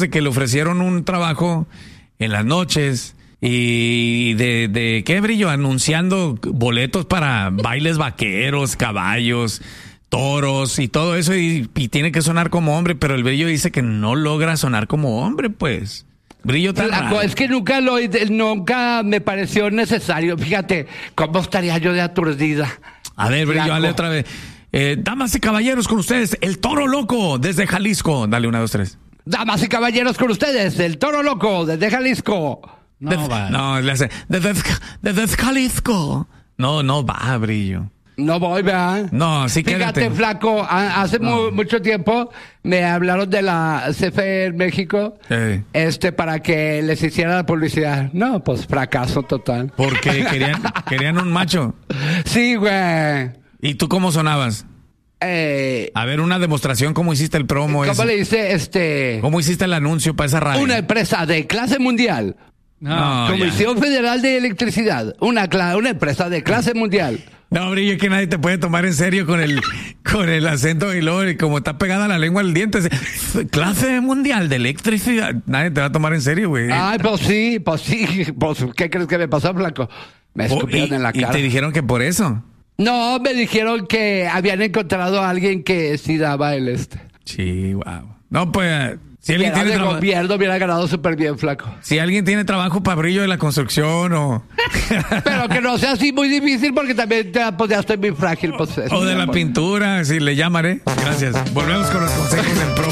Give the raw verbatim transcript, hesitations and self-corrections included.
de que le ofrecieron un trabajo en las noches y de, de ¿qué, Brillo? Anunciando boletos para bailes vaqueros, caballos, toros y todo eso, y, y tiene que sonar como hombre, pero el Brillo dice que no logra sonar como hombre, pues. Brillo tan raro. Es que nunca lo nunca me pareció necesario. Fíjate, ¿cómo estaría yo de aturdida? A ver, Brillo, Flaco. dale otra vez. Eh, damas y caballeros, con ustedes, el Toro Loco, desde Jalisco. Dale, una, dos, tres. Damas y caballeros, con ustedes, el Toro Loco, desde Jalisco. No, Des- va. no, le hace, desde, desde Jalisco. No, no va, Brillo. No voy, ¿verdad? No, sí, Fíjate, quédate. flaco, a- hace mu- mucho tiempo me hablaron de la C F E en México, Eh. este, para que les hiciera la publicidad. No, pues fracaso total. Porque querían, querían un macho. Sí, güey. ¿Y tú cómo sonabas? Eh, A ver, una demostración, ¿cómo hiciste el promo ¿Cómo ese? le dice, este, ¿Cómo hiciste el anuncio para esa radio? una empresa de clase mundial? No, ya. Comisión Federal de Electricidad, una, cla- una empresa de clase mundial. No, Brillo, que nadie te puede tomar en serio con el con el acento y luego, y como está pegada la lengua al diente. se- Clase mundial de electricidad. Nadie te va a tomar en serio, güey. Ay, pues sí, pues sí, pues, ¿qué crees que me pasó, flaco? Me Oh, escupieron y, en la y cara. te dijeron que por eso. No, me dijeron que habían encontrado a alguien que sí daba el este. Sí, wow. No, pues, si Que alguien era tiene de trabajo, gobierno, hubiera ganado súper bien, flaco. si alguien tiene trabajo para Brillo de la construcción o, Pero que no sea así muy difícil porque también ya, pues, ya estoy muy frágil. Pues, eso, o de la pues. pintura, si le llamaré. Gracias. Volvemos con los consejos del pro.